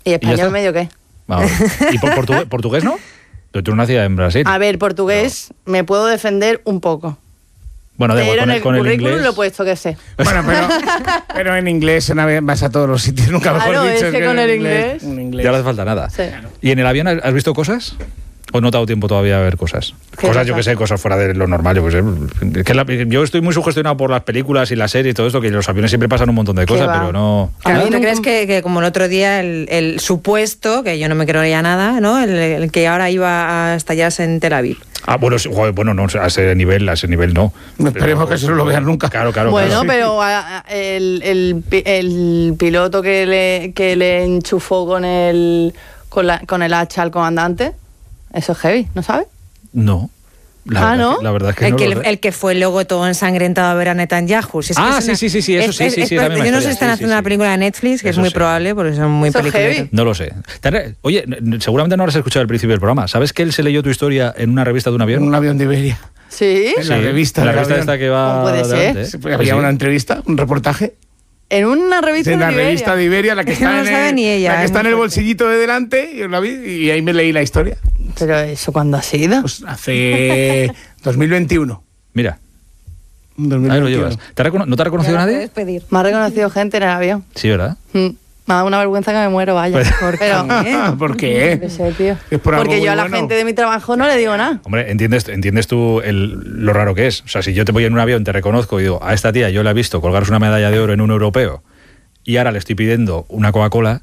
¿Y español medio qué? Vamos. ¿Y portugués no? Tú nacías en Brasil. A ver, portugués me puedo defender un poco. Bueno, pero con en el currículum inglés lo he puesto que sé. Bueno, pero en inglés vas a todos los sitios, nunca mejor Claro, dicho. es que con el inglés. Ya no hace falta nada. Sí. ¿Y en el avión has visto cosas? ¿O no te ha dado tiempo todavía a ver cosas? Cosas, yo que sé, cosas fuera de lo normal, yo que sé. Yo estoy muy sugestionado por las películas y las series y todo esto, que en los aviones siempre pasan un montón de cosas, pero no... Claro, ¿tú crees que como el otro día el supuesto, que yo no me creía nada, ¿no? El que ahora iba a estallarse en Tel Aviv? Ah, bueno, bueno, no, a ese nivel no. Esperemos que eso no lo vean nunca. Claro. Bueno, claro. pero el piloto que le enchufó con el hacha al comandante, eso es heavy, ¿no sabes? No. ¿no? La verdad es que no lo sé. El que fue luego todo ensangrentado a ver a Netanyahu. Sí, eso sí. Yo no sé si están haciendo una película de Netflix, que es muy probable, porque son muy películas. No lo sé. Oye, seguramente no habrás escuchado al principio del programa. ¿Sabes que él se leyó tu historia en una revista de un avión? En un avión de Iberia. ¿Sí? En la revista. La revista esta que va... ¿Cómo puede ser? Había una entrevista, un reportaje. En una revista de Iberia. En la revista de Iberia, la que está, está en el bolsillito de delante, yo la vi y ahí me leí la historia. ¿Pero eso cuándo ha sido? Pues hace 2021. Mira. 2021. Ahí lo llevas. ¿No te ha reconocido nadie? Me ha reconocido gente en el avión. Sí, ¿verdad? Me ha dado una vergüenza que me muero, vaya. ¿Por qué? No sé, tío. Porque yo a la gente de mi trabajo no le digo nada. Hombre, entiendes tú lo raro que es. O sea, si yo te voy en un avión, te reconozco y digo, a esta tía yo la he visto colgarse una medalla de oro en un europeo y ahora le estoy pidiendo una Coca-Cola.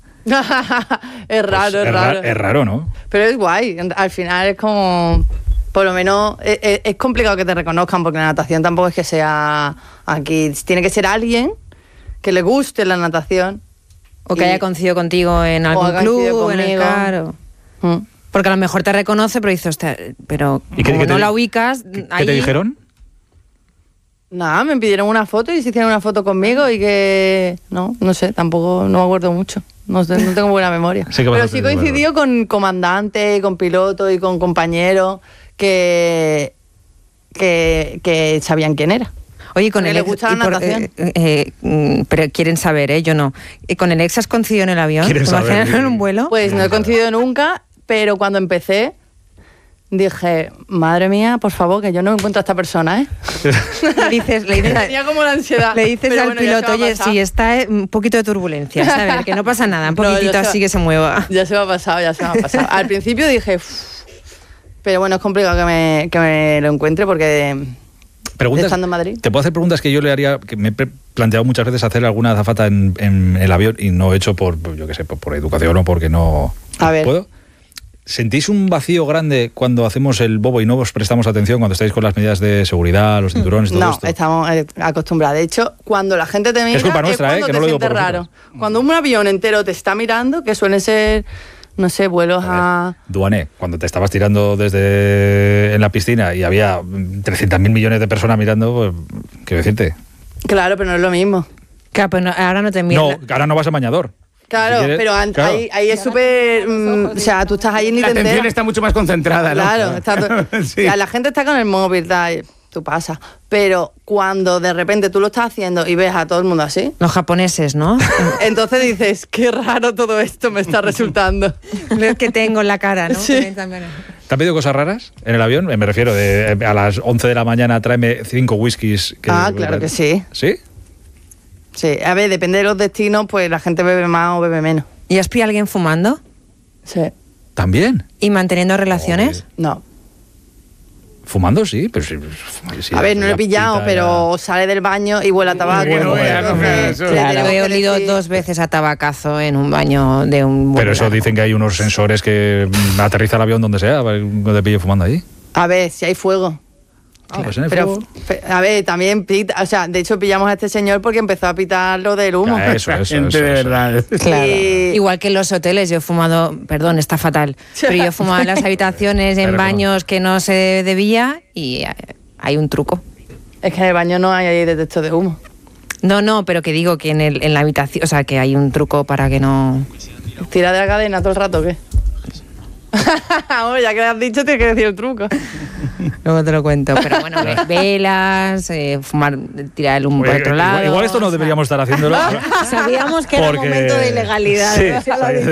Es raro, pues es raro. Es raro, ¿no? Pero es guay. Al final es como... Por lo menos es complicado que te reconozcan, porque la natación tampoco es que sea aquí. Tiene que ser alguien que le guste la natación. O que haya coincidido contigo en algún club, en el CAR. Porque a lo mejor te reconoce, pero dices, hostia, pero como no la ubicas... ¿Qué te dijeron? Nada, me pidieron una foto y se hicieron una foto conmigo y que... No sé, tampoco, no me acuerdo mucho. No tengo buena memoria. Pero sí coincidió con comandantes, con pilotos y con compañeros que sabían quién era. Oye, con el le gusta la natación. Pero quieren saber, yo no. ¿Con el ex has coincidido en el avión? ¿Te imaginas en un vuelo? Pues no he coincidido nunca, pero cuando empecé dije, madre mía, por favor, que yo no encuentro a esta persona, ¿eh? Tenía como la ansiedad. Le dices al piloto, oye, si está un poquito de turbulencia, ¿sabes? Que no pasa nada, un poquitito así que se mueva. Ya se me ha pasado. Al principio dije, pero bueno, es complicado que me lo encuentre porque... estando en Madrid. Te puedo hacer preguntas que yo le haría, que me he planteado muchas veces hacer alguna azafata en el avión y no he hecho por educación o porque no puedo. ¿Sentís un vacío grande cuando hacemos el bobo y no os prestamos atención cuando estáis con las medidas de seguridad, los cinturones, todo esto? No, estamos acostumbrados. De hecho, cuando la gente te mira, es culpa nuestra, cuando que te no lo digo sientes por raro. vosotros. Cuando un avión entero te está mirando, que suelen ser, no sé, vuelos a... Duané, cuando te estabas tirando en la piscina y había 300.000 millones de personas mirando, pues, quiero decirte. Claro, pero no es lo mismo. Claro, pero ahora no te miran. No, ahora no vas a bañador. Claro, si pero ahí es súper... o sea, tú estás ahí ni te enteras. La atención está mucho más concentrada, ¿no? Claro, sí. La gente está con el móvil, tú pasas. Pero cuando de repente tú lo estás haciendo y ves a todo el mundo así... Los japoneses, ¿no? Entonces dices, qué raro todo esto me está resultando. Lo que tengo en la cara, ¿no? Sí. ¿Te han pedido cosas raras en el avión? Me refiero a las 11 de la mañana tráeme 5 whiskies. Claro que sí. ¿Sí? Sí, a ver, depende de los destinos, pues la gente bebe más o bebe menos. ¿Y has pillado a alguien fumando? Sí. ¿También? ¿Y manteniendo relaciones? No. Fumando sí, pero sí. A ver, no lo he pillado, pero sale del baño y huele a tabaco. Claro, he olido 2 veces a tabacazo en un baño de un... Pero eso dicen que hay unos sensores que aterriza el avión donde sea, cuando te pille fumando ahí. A ver, si hay fuego. Pero, a ver, también pita, o sea, de hecho pillamos a este señor porque empezó a pitar lo del humo. Eso. De verdad. Claro. Igual que en los hoteles, yo he fumado, perdón, está fatal, pero yo he fumado en las habitaciones, en baños que no se debía y hay un truco. Es que en el baño no hay detector de humo. No, pero que digo que en la habitación, o sea, que hay un truco para que no... ¿Tira de la cadena todo el rato o qué? Bueno, ya que lo has dicho, tienes que decir el truco. Luego te lo cuento, pero bueno, velas, fumar, tirar el humo por otro lado. Igual esto no deberíamos estar haciéndolo. Sabíamos que era un momento de ilegalidad. Sí,